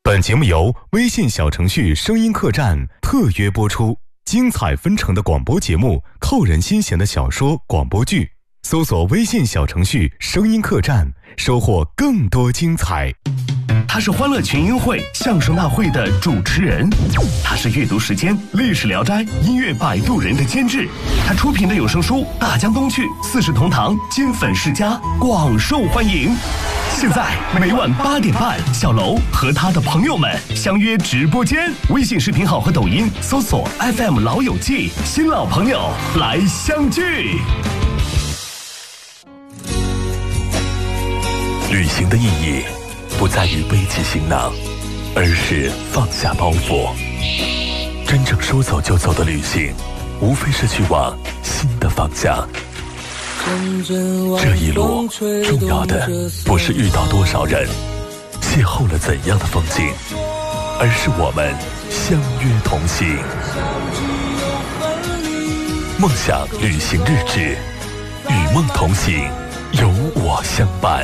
本节目由微信小程序声音客栈特约播出，精彩纷呈的广播节目，扣人心弦的小说广播剧，搜索微信小程序声音客栈，收获更多精彩。 他是欢乐群英会相声大会的主持人，他是阅读时间历史聊斋音乐摆渡人的监制，他出品的有声书《大江东去》四世同堂金粉世家广受欢迎。现在每晚8点半，小楼和他的朋友们相约直播间，微信视频号和抖音搜索 FM 老友记，新老朋友来相聚。旅行的意义不在于背起行囊，而是放下包袱。真正说走就走的旅行，无非是去往新的方向。这一路重要的不是遇到多少人，邂逅了怎样的风景，而是我们相约同行。梦想旅行日志，与梦同行，有我相伴。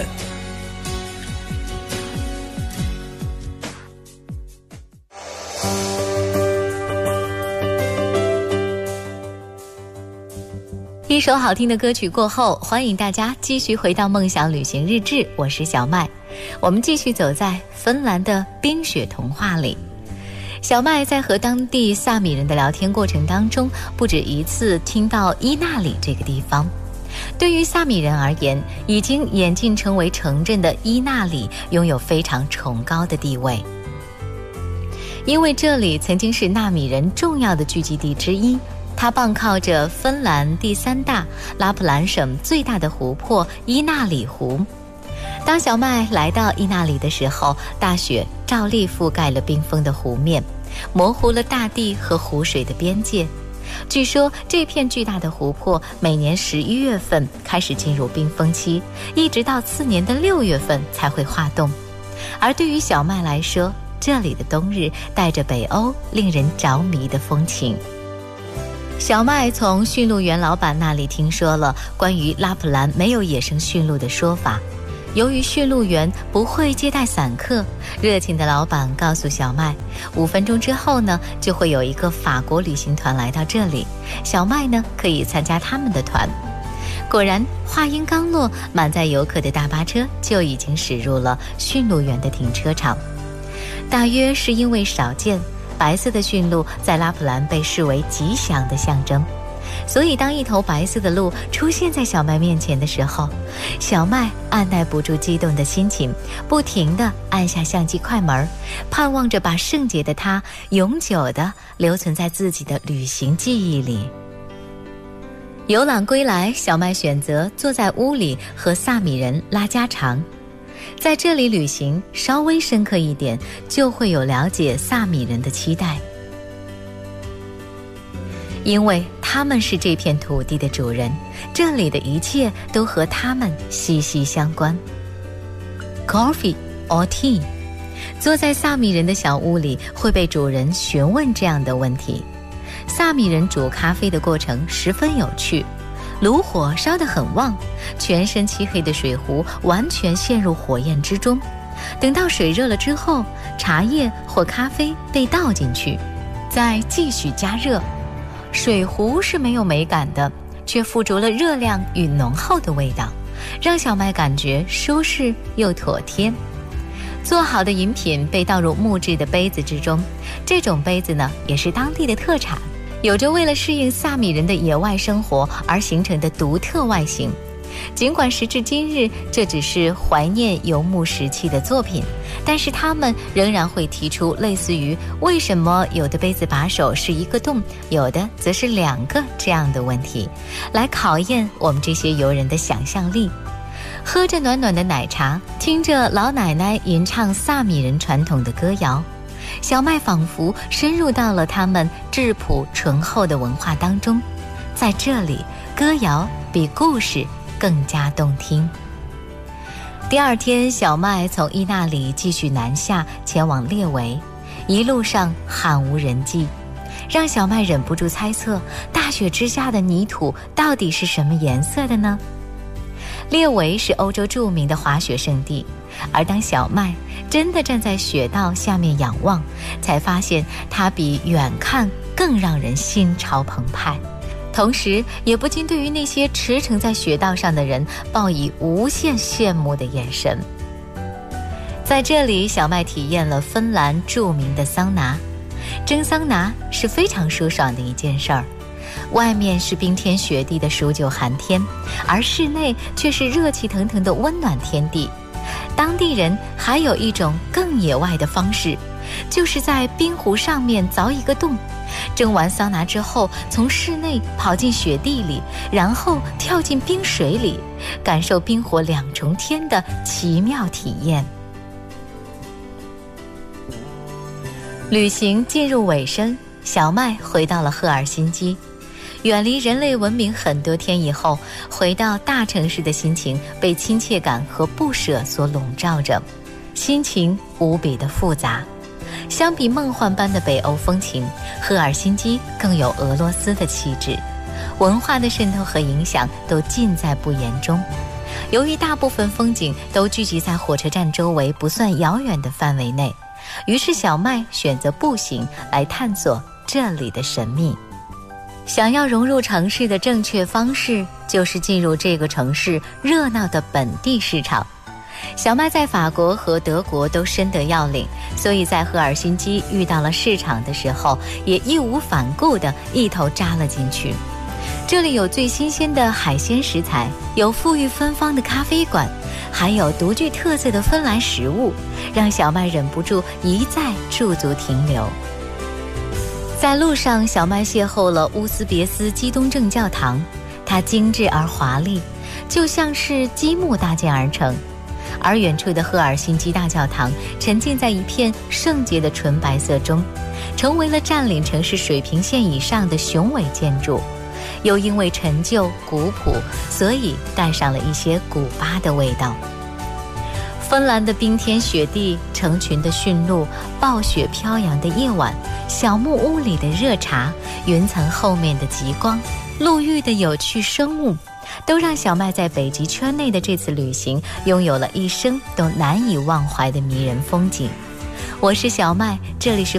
一首好听的歌曲过后，欢迎大家继续回到梦想旅行日志，我是小麦。我们继续走在芬兰的冰雪童话里。小麦在和当地萨米人的聊天过程当中，不止一次听到伊那里这个地方。对于萨米人而言，已经演进成为城镇的伊那里拥有非常崇高的地位，因为这里曾经是纳米人重要的聚集地之一。它傍靠着芬兰第3大、拉普兰省最大的湖泊伊那里湖。当小麦来到伊那里的时候，大雪照例覆盖了冰封的湖面，模糊了大地和湖水的边界。据说这片巨大的湖泊每年11月份开始进入冰封期，一直到次年的6月份才会化冻。而对于小麦来说，这里的冬日带着北欧令人着迷的风情。小麦从驯鹿园老板那里听说了关于拉普兰没有野生驯鹿的说法。由于驯鹿园不会接待散客，热情的老板告诉小麦，5分钟之后呢，就会有一个法国旅行团来到这里，小麦呢可以参加他们的团。果然，话音刚落，满载游客的大巴车就已经驶入了驯鹿园的停车场。大约是因为少见，白色的驯鹿在拉普兰被视为吉祥的象征，所以当一头白色的鹿出现在小麦面前的时候，小麦按耐不住激动的心情，不停地按下相机快门，盼望着把圣洁的它永久地留存在自己的旅行记忆里。游览归来，小麦选择坐在屋里和萨米人拉家常。在这里旅行稍微深刻一点，就会有了解萨米人的期待，因为他们是这片土地的主人，这里的一切都和他们息息相关。 Coffee or tea？ 坐在萨米人的小屋里，会被主人询问这样的问题。萨米人煮咖啡的过程十分有趣，炉火烧得很旺，全身漆黑的水壶完全陷入火焰之中。等到水热了之后，茶叶或咖啡被倒进去，再继续加热。水壶是没有美感的，却附着了热量与浓厚的味道，让小麦感觉舒适又妥帖。做好的饮品被倒入木质的杯子之中，这种杯子呢，也是当地的特产，有着为了适应萨米人的野外生活而形成的独特外形。尽管时至今日这只是怀念游牧时期的作品，但是他们仍然会提出类似于为什么有的杯子把手是一个洞，有的则是2个这样的问题，来考验我们这些游人的想象力。喝着暖暖的奶茶，听着老奶奶吟唱萨米人传统的歌谣，小麦仿佛深入到了他们质朴醇厚的文化当中。在这里，歌谣比故事更加动听。第2天，小麦从伊那里继续南下，前往列维，一路上罕无人迹，让小麦忍不住猜测，大雪之下的泥土到底是什么颜色的呢？列维是欧洲著名的滑雪胜地， 而当小麦真的站在雪道下面仰望，才发现它比远看更让人心潮澎湃，同时也不禁对于那些驰骋在雪道上的人报以无限羡慕的眼神。在这里，小麦体验了芬兰著名的桑拿。蒸桑拿是非常舒爽的一件事儿，外面是冰天雪地的数九寒天，而室内却是热气腾腾的温暖天地。当地人还有一种更野外的方式，就是在冰湖上面凿一个洞，蒸完桑拿之后，从室内跑进雪地里，然后跳进冰水里，感受冰火两重天的奇妙体验。旅行进入尾声，小麦回到了赫尔辛基。远离人类文明很多天以后，回到大城市的心情被亲切感和不舍所笼罩着，心情无比的复杂。相比梦幻般的北欧风情，赫尔辛基更有俄罗斯的气质，文化的渗透和影响都尽在不言中。由于大部分风景都聚集在火车站周围不算遥远的范围内，于是小麦选择步行来探索这里的神秘。想要融入城市的正确方式，就是进入这个城市热闹的本地市场。小麦在法国和德国都深得要领，所以在赫尔辛基遇到了市场的时候，也义无反顾地一头扎了进去。这里有最新鲜的海鲜食材，有馥郁芬芳的咖啡馆，还有独具特色的芬兰食物，让小麦忍不住一再驻足停留。在路上，小麦邂逅了乌斯别斯基东正教堂，它精致而华丽，就像是积木搭建而成。而远处的赫尔辛基大教堂沉浸在一片圣洁的纯白色中，成为了占领城市水平线以上的雄伟建筑。又因为陈旧古朴，所以带上了一些古巴的味道。芬兰的冰天雪地，成群的驯鹿，暴雪飘扬的夜晚，小木屋里的热茶，云层后面的极光，陆域的有趣生物，都让小麦在北极圈内的这次旅行拥有了一生都难以忘怀的迷人风景。我是小麦，这里是